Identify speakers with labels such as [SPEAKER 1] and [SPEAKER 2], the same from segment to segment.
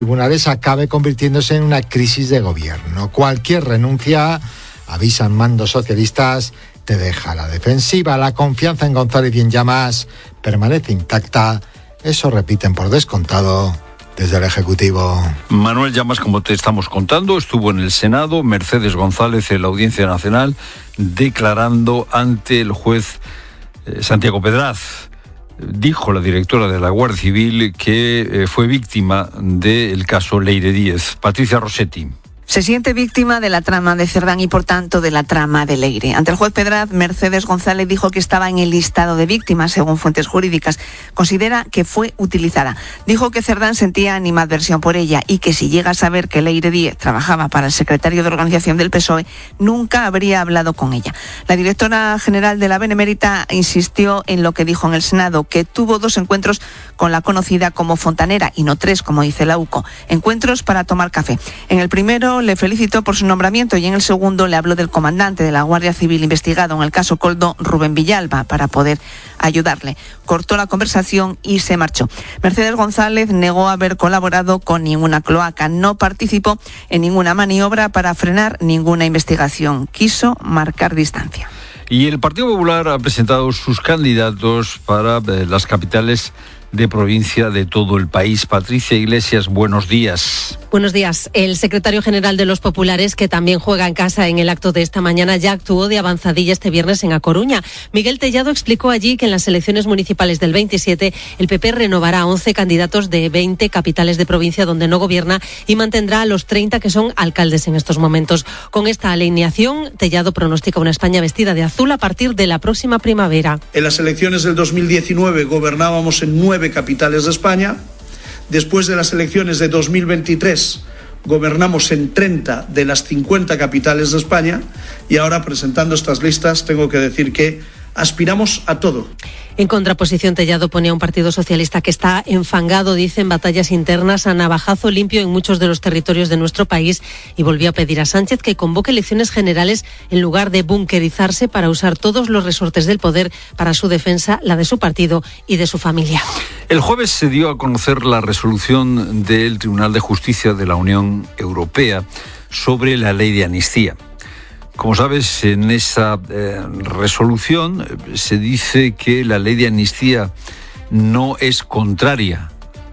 [SPEAKER 1] tribunales acabe convirtiéndose en una crisis de gobierno. Cualquier renuncia, avisan mandos socialistas, te deja a la defensiva. La confianza en González y en Llamas permanece intacta. Eso repiten por descontado desde el Ejecutivo.
[SPEAKER 2] Manuel Llamas, como te estamos contando, estuvo en el Senado. Mercedes González en la Audiencia Nacional declarando ante el juez Santiago Pedraz. Dijo la directora de la Guardia Civil que fue víctima del caso Leire Díez. Patricia Rossetti.
[SPEAKER 3] Se siente víctima de la trama de Cerdán y, por tanto, de la trama de Leire. Ante el juez Pedraz, Mercedes González dijo que estaba en el listado de víctimas, según fuentes jurídicas. Considera que fue utilizada. Dijo que Cerdán sentía animadversión por ella y que si llega a saber que Leire Díez trabajaba para el secretario de organización del PSOE, nunca habría hablado con ella. La directora general de la Benemérita insistió en lo que dijo en el Senado, que tuvo 2 encuentros con la conocida como Fontanera y no 3, como dice la UCO. Encuentros para tomar café. En el primero le felicitó por su nombramiento y en el segundo le habló del comandante de la Guardia Civil investigado en el caso Koldo, Rubén Villalba, para poder ayudarle. Cortó la conversación y se marchó. Mercedes González negó haber colaborado con ninguna cloaca, no participó en ninguna maniobra para frenar ninguna investigación. Quiso marcar distancia.
[SPEAKER 2] Y el Partido Popular ha presentado sus candidatos para las capitales de provincia de todo el país. Patricia Iglesias, buenos días.
[SPEAKER 4] Buenos días. El secretario general de los Populares, que también juega en casa en el acto de esta mañana, ya actuó de avanzadilla este viernes en A Coruña. Miguel Tellado explicó allí que en las elecciones municipales del 27 el PP renovará 11 candidatos de 20 capitales de provincia donde no gobierna y mantendrá a los 30 que son alcaldes en estos momentos. Con esta alineación, Tellado pronostica una España vestida de azul a partir de la próxima primavera.
[SPEAKER 5] En las elecciones del 2019 gobernábamos en 9 capitales de España. Después de las elecciones de 2023 gobernamos en 30 de las 50 capitales de España y ahora, presentando estas listas, tengo que decir que aspiramos a todo.
[SPEAKER 4] En contraposición, Tellado pone a un Partido Socialista que está enfangado, dice, en batallas internas a navajazo limpio en muchos de los territorios de nuestro país, y volvió a pedir a Sánchez que convoque elecciones generales en lugar de bunkerizarse para usar todos los resortes del poder para su defensa, la de su partido y de su familia.
[SPEAKER 2] El jueves se dio a conocer la resolución del Tribunal de Justicia de la Unión Europea sobre la ley de amnistía. Como sabes, en esa resolución se dice que la ley de amnistía no es contraria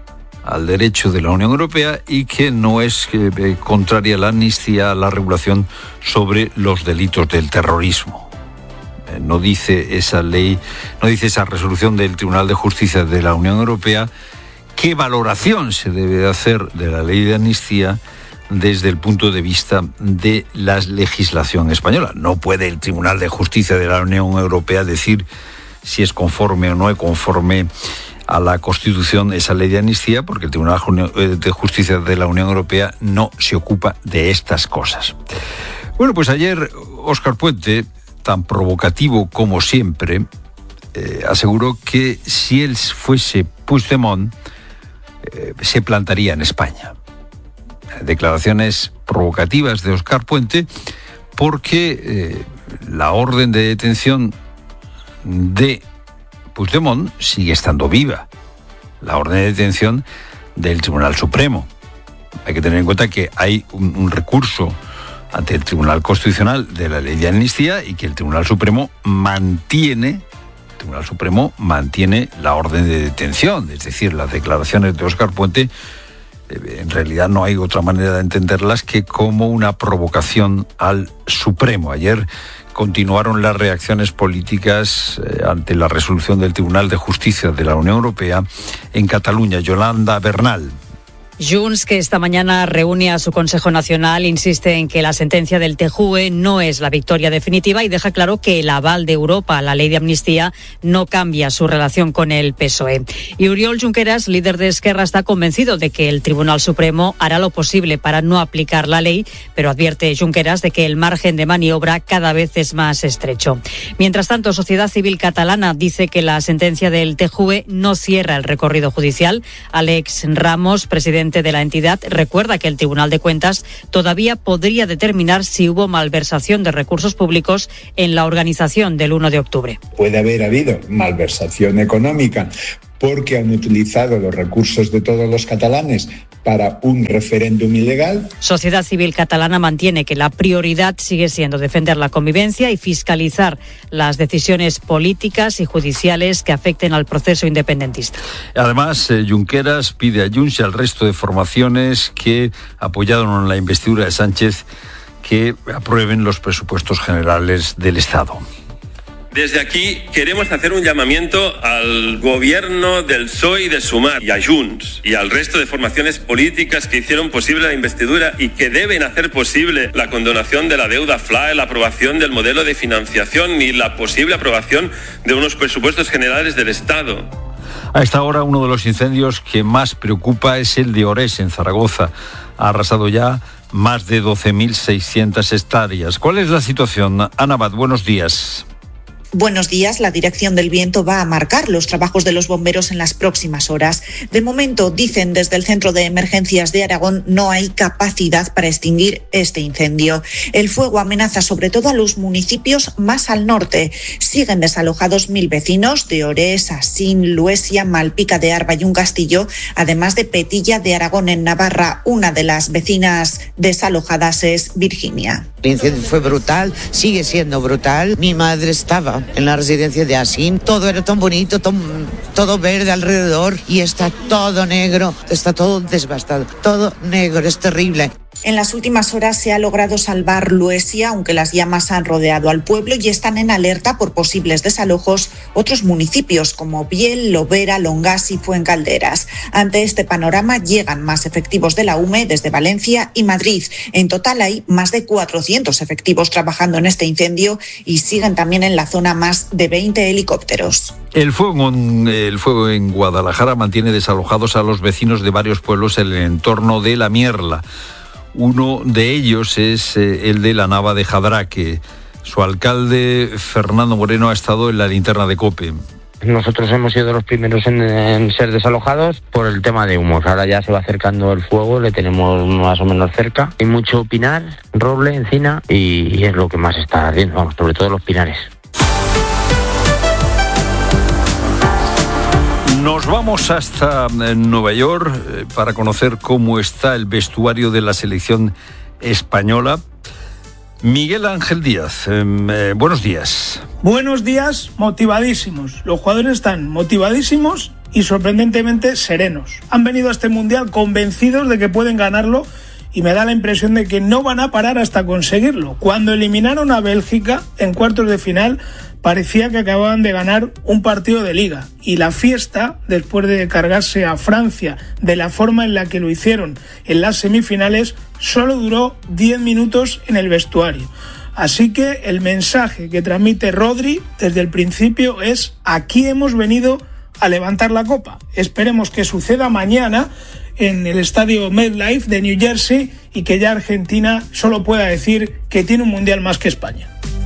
[SPEAKER 2] al derecho de la Unión Europea y que no es contraria a la amnistía a la regulación sobre los delitos del terrorismo. No dice esa ley, no dice esa resolución del Tribunal de Justicia de la Unión Europea qué valoración se debe hacer de la ley de amnistía desde el punto de vista de la legislación española. No puede el Tribunal de Justicia de la Unión Europea decir si es conforme o no es conforme a la Constitución esa ley de amnistía, porque el Tribunal de Justicia de la Unión Europea no se ocupa de estas cosas. Bueno, pues ayer Óscar Puente, tan provocativo como siempre, aseguró que si él fuese Puigdemont, se plantaría en España. Declaraciones provocativas de Óscar Puente porque la orden de detención de Puigdemont sigue estando viva. La orden de detención del Tribunal Supremo. Hay que tener en cuenta que hay un recurso ante el Tribunal Constitucional de la ley de amnistía y que el Tribunal Supremo mantiene la orden de detención. Es decir, las declaraciones de Óscar Puente en realidad no hay otra manera de entenderlas que como una provocación al Supremo. Ayer continuaron las reacciones políticas ante la resolución del Tribunal de Justicia de la Unión Europea en Cataluña. Yolanda Bernal.
[SPEAKER 6] Junts, que esta mañana reúne a su Consejo Nacional, insiste en que la sentencia del TJUE no es la victoria definitiva y deja claro que el aval de Europa a la ley de amnistía no cambia su relación con el PSOE. Y Oriol Junqueras, líder de Esquerra, está convencido de que el Tribunal Supremo hará lo posible para no aplicar la ley, pero advierte Junqueras de que el margen de maniobra cada vez es más estrecho. Mientras tanto, Sociedad Civil Catalana dice que la sentencia del TJUE no cierra el recorrido judicial. Àlex Ramos, presidente de la entidad, recuerda que el Tribunal de Cuentas todavía podría determinar si hubo malversación de recursos públicos en la organización del 1 de octubre.
[SPEAKER 7] Puede haber habido malversación económica porque han utilizado los recursos de todos los catalanes para un referéndum ilegal.
[SPEAKER 6] Sociedad Civil Catalana mantiene que la prioridad sigue siendo defender la convivencia y fiscalizar las decisiones políticas y judiciales que afecten al proceso independentista.
[SPEAKER 2] Además, Junqueras pide a Junts y al resto de formaciones que apoyaron la investidura de Sánchez que aprueben los presupuestos generales del Estado.
[SPEAKER 8] Desde aquí queremos hacer un llamamiento al gobierno del PSOE y de Sumar y a Junts y al resto de formaciones políticas que hicieron posible la investidura y que deben hacer posible la condonación de la deuda FLAE, la aprobación del modelo de financiación y la posible aprobación de unos presupuestos generales del Estado.
[SPEAKER 2] A esta hora, uno de los incendios que más preocupa es el de Orés, en Zaragoza. Ha arrasado ya más de 12.600 hectáreas. ¿Cuál es la situación? Ana Abad, buenos días.
[SPEAKER 9] Buenos días. La dirección del viento va a marcar los trabajos de los bomberos en las próximas horas. De momento, dicen desde el Centro de Emergencias de Aragón, no hay capacidad para extinguir este incendio. El fuego amenaza sobre todo a los municipios más al norte. Siguen desalojados 1.000 vecinos de Orés, Asín, Luesia, Malpica de Arba y un Castillo, además de Petilla de Aragón en Navarra. Una de las vecinas desalojadas es Virginia.
[SPEAKER 10] El incendio fue brutal, sigue siendo brutal. Mi madre estaba en la residencia de Asín, todo era tan bonito, todo verde alrededor y está todo negro, está todo devastado, todo negro, es terrible.
[SPEAKER 9] En las últimas horas se ha logrado salvar Luesia, aunque las llamas han rodeado al pueblo y están en alerta por posibles desalojos otros municipios como Biel, Lobera, Longas y Fuencalderas. Ante este panorama llegan más efectivos de la UME desde Valencia y Madrid. En total hay más de 400 efectivos trabajando en este incendio y siguen también en la zona más de 20 helicópteros.
[SPEAKER 2] El fuego en Guadalajara mantiene desalojados a los vecinos de varios pueblos en el entorno de La Mierla. Uno de ellos es el de la Nava de Jadraque. Su alcalde, Fernando Moreno, ha estado en la linterna de COPE.
[SPEAKER 11] Nosotros hemos sido los primeros en ser desalojados por el tema de humos. Ahora ya se va acercando el fuego, le tenemos más o menos cerca. Hay mucho pinar, roble, encina y es lo que más está ardiendo, vamos, sobre todo los pinares.
[SPEAKER 2] Nos vamos hasta Nueva York para conocer cómo está el vestuario de la selección española. Miguel Ángel Díaz, buenos días.
[SPEAKER 12] Buenos días, motivadísimos. Los jugadores están motivadísimos y sorprendentemente serenos. Han venido a este Mundial convencidos de que pueden ganarlo y me da la impresión de que no van a parar hasta conseguirlo. Cuando eliminaron a Bélgica en cuartos de final, parecía que acababan de ganar un partido de liga. Y la fiesta, después de cargarse a Francia de la forma en la que lo hicieron en las semifinales, solo duró 10 minutos en el vestuario. Así que el mensaje que transmite Rodri desde el principio es: aquí hemos venido a levantar la copa. Esperemos que suceda mañana en el estadio MetLife de New Jersey y que ya Argentina solo pueda decir que tiene un mundial más que España.